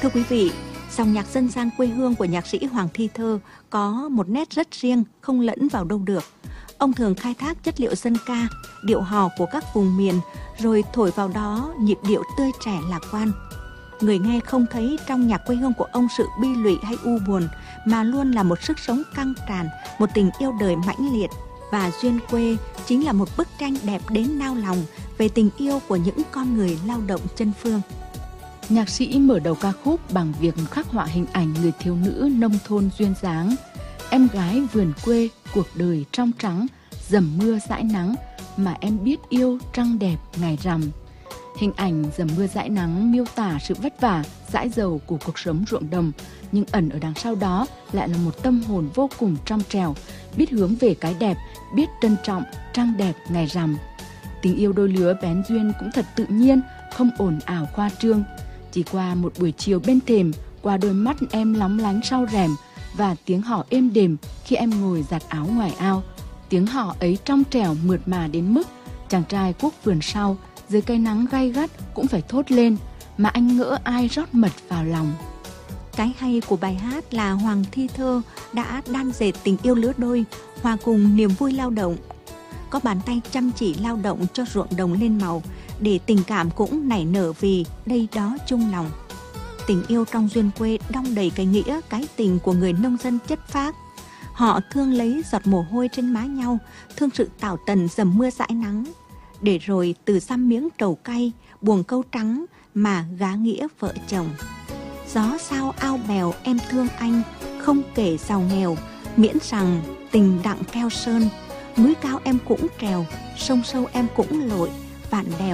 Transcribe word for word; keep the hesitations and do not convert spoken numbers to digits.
Thưa quý vị, dòng nhạc dân gian quê hương của nhạc sĩ Hoàng Thi Thơ có một nét rất riêng, không lẫn vào đâu được. Ông thường khai thác chất liệu dân ca, điệu hò của các vùng miền, rồi thổi vào đó nhịp điệu tươi trẻ lạc quan. Người nghe không thấy trong nhạc quê hương của ông sự bi lụy hay u buồn, mà luôn là một sức sống căng tràn, một tình yêu đời mãnh liệt. Và Duyên Quê chính là một bức tranh đẹp đến nao lòng về tình yêu của những con người lao động chân phương. Nhạc sĩ mở đầu ca khúc bằng việc khắc họa hình ảnh người thiếu nữ nông thôn duyên dáng, em gái vườn quê, cuộc đời trong trắng, dầm mưa dãi nắng, mà em biết yêu trăng đẹp ngày rằm. Hình ảnh dầm mưa dãi nắng miêu tả sự vất vả, dãi dầu của cuộc sống ruộng đồng, nhưng ẩn ở đằng sau đó lại là một tâm hồn vô cùng trong trẻo, biết hướng về cái đẹp, biết trân trọng trăng đẹp ngày rằm. Tình yêu đôi lứa bén duyên cũng thật tự nhiên, không ồn ào khoa trương. Chỉ qua một buổi chiều bên thềm, qua đôi mắt em lóng lánh sau rèm, và tiếng hò êm đềm khi em ngồi giặt áo ngoài ao. Tiếng hò ấy trong trẻo mượt mà đến mức chàng trai cuốc vườn sau dưới cây nắng gay gắt cũng phải thốt lên, mà anh ngỡ ai rót mật vào lòng. Cái hay của bài hát là Hoàng Thi Thơ đã đan dệt tình yêu lứa đôi hòa cùng niềm vui lao động. Có bàn tay chăm chỉ lao động cho ruộng đồng lên màu, để tình cảm cũng nảy nở vì đây đó chung lòng. Tình yêu trong Duyên Quê đong đầy cái nghĩa, cái tình của người nông dân chất phác. Họ thương lấy giọt mồ hôi trên má nhau, thương sự tảo tần dầm mưa dãi nắng, để rồi từ xăm miếng trầu cay, buồng câu trắng mà gá nghĩa vợ chồng. Gió sao ao bèo em thương anh, không kể giàu nghèo, miễn rằng tình đặng keo sơn. Núi cao em cũng trèo, sông sâu em cũng lội, vạn đèo